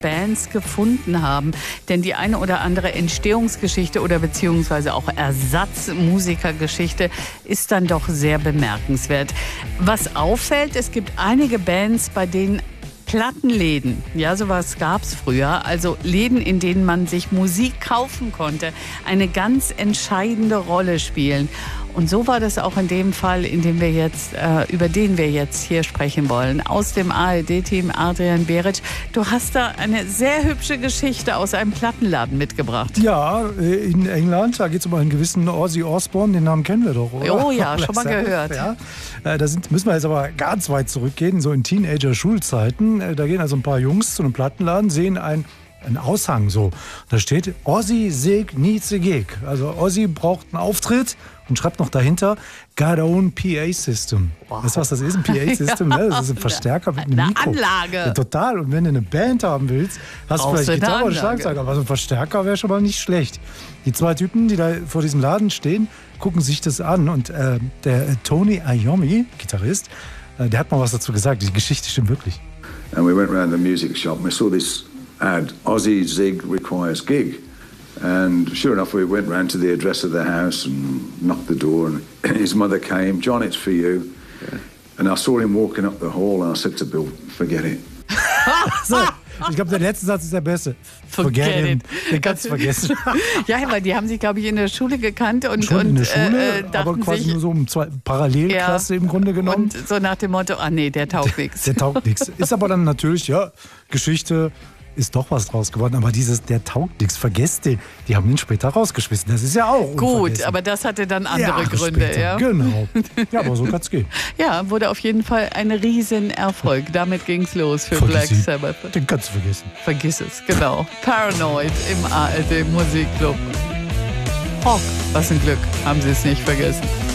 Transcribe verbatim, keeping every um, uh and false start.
Bands gefunden haben. Denn die eine oder andere Entstehungsgeschichte oder beziehungsweise auch Ersatzmusikergeschichte ist dann doch sehr bemerkenswert. Was auffällt, es gibt einige Bands, bei denen Plattenläden, ja, sowas gab es früher, also Läden, in denen man sich Musik kaufen konnte, eine ganz entscheidende Rolle spielen. Und so war das auch in dem Fall, in dem wir jetzt, äh, über den wir jetzt hier sprechen wollen. Aus dem A R D-Team Adrian Beric. Du hast da eine sehr hübsche Geschichte aus einem Plattenladen mitgebracht. Ja, in England, da geht es um einen gewissen Ozzy Osbourne, den Namen kennen wir doch, oder? Oh ja, schon mal gehört. Ja. Da sind, müssen wir jetzt aber ganz weit zurückgehen, so in Teenager-Schulzeiten. Da gehen also ein paar Jungs zu einem Plattenladen, sehen ein Ein Aushang so. Da steht, Ozzy Sig needs a gig. Also Ozzy braucht einen Auftritt und schreibt noch dahinter, got own P A System. Wow. Weißt du, was das ist? Ein P A System? Ja. Ne? Das ist ein Verstärker mit einem eine Mikro. Anlage. Ja, total. Und wenn du eine Band haben willst, hast du vielleicht Gitarre oder Schlagzeug. Aber so ein Verstärker wäre schon mal nicht schlecht. Die zwei Typen, die da vor diesem Laden stehen, gucken sich das an. Und äh, der äh, Tony Iommi, Gitarrist, äh, der hat mal was dazu gesagt. Die Geschichte stimmt wirklich. And we went around the music shop and we saw this ad, Ozzy Zig requires gig. And sure enough, we went round to the address of the house and knocked the door, and his mother came, John, it's for you. Yeah. And I saw him walking up the hall and I said to Bill, forget it. So, ich glaube, der letzte Satz ist der beste. Forget, Forget it. Den kannst du vergessen. Ja, weil die haben sich, glaube ich, in der Schule gekannt und, Schon und in der Schule, äh, aber quasi sich, nur so um zwei Parallelklasse ja, im Grunde genommen. Und so nach dem Motto, ah nee, der taugt nichts. Der, der taugt nichts. Ist aber dann natürlich, ja, Geschichte, ist doch was draus geworden. Aber dieses, der taugt nichts, vergesst den. Die haben ihn später rausgeschmissen. Das ist ja auch gut, aber das hatte dann andere Jahre Gründe. Später. Ja? Genau. Ja, aber so kann es gehen. Ja, wurde auf jeden Fall ein Riesenerfolg. Damit ging es los für Vergiss Black ihn. Sabbath. Den kannst du vergessen. Vergiss es, genau. Paranoid im A R D Musikclub. Oh, was ein Glück, haben sie es nicht vergessen.